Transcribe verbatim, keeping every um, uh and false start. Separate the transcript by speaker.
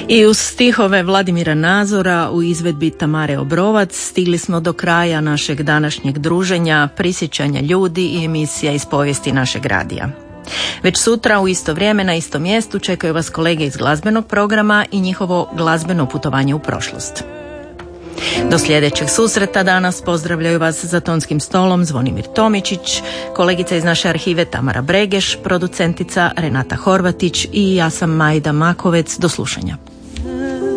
Speaker 1: I uz stihove Vladimira Nazora u izvedbi Tamare Obrovac stigli smo do kraja našeg današnjeg druženja, prisjećanja ljudi i emisija iz povijesti našeg radija. Već sutra u isto vrijeme na istom mjestu čekaju vas kolege iz glazbenog programa i njihovo glazbeno putovanje u prošlost. Do sljedećeg susreta danas pozdravljaju vas za tonskim stolom Zvonimir Tomičić, kolegica iz naše arhive Tamara Bregeš, producentica Renata Horvatić i ja sam Majda Makovec. Do slušanja.